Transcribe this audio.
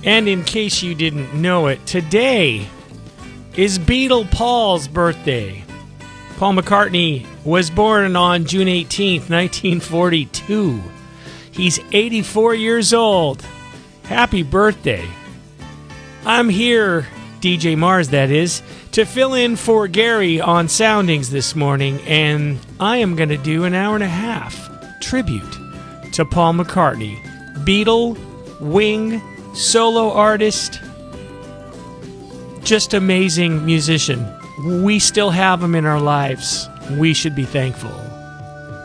And in case you didn't know it, today is Beatle Paul's birthday. Paul McCartney was born on June 18th, 1942. He's 84 years old. Happy birthday. I'm here, DJ Mars that is, to fill in for Gary on Soundings this morning, and I am going to do an hour and a half tribute to Paul McCartney. Beatle, wing, solo artist, just amazing musician. We still have him in our lives. We should be thankful.